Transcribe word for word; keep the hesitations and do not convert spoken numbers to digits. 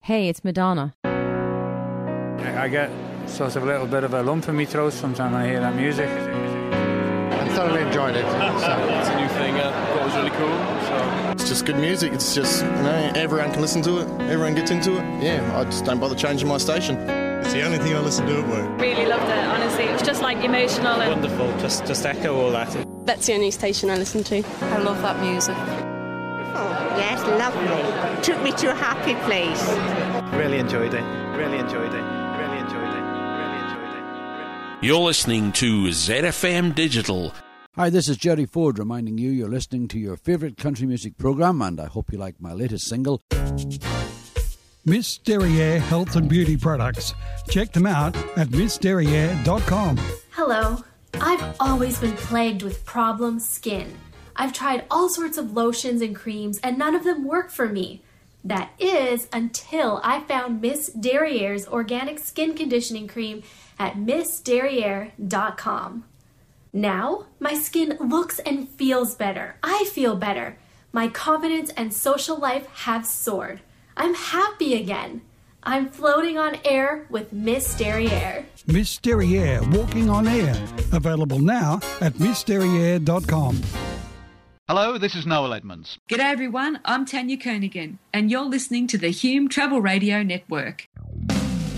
Hey, it's Madonna. I get sort of a little bit of a lump in my throat sometimes when I hear that music. I thoroughly enjoyed it. So. It's a new thing. I thought it was really cool. So. It's just good music. It's just, you know, everyone can listen to it. Everyone gets into it. Yeah, I just don't bother changing my station. It's the only thing I listen to at work. Really loved it, honestly. It was just like emotional and wonderful. Just, just echo all that. That's the only station I listen to. I love that music. Oh, yes, lovely. Took me to a happy place. Really enjoyed it. Really enjoyed it. Really enjoyed it. Really enjoyed it. You're listening to Z F M Digital. Hi, this is Jerry Ford reminding you you're listening to your favourite country music programme, and I hope you like my latest single. Miss Derriere Health and Beauty Products. Check them out at miss derriere dot com. Hello. I've always been plagued with problem skin. I've tried all sorts of lotions and creams, and none of them work for me. That is until I found Miss Derriere's organic skin conditioning cream at miss derriere dot com. Now, my skin looks and feels better. I feel better. My confidence and social life have soared. I'm happy again. I'm floating on air with Miss Derriere. Miss Derriere, walking on air. Available now at miss derriere dot com. Hello, this is Noel Edmonds. G'day everyone, I'm Tanya Kernaghan, and you're listening to the Hume Travel Radio Network.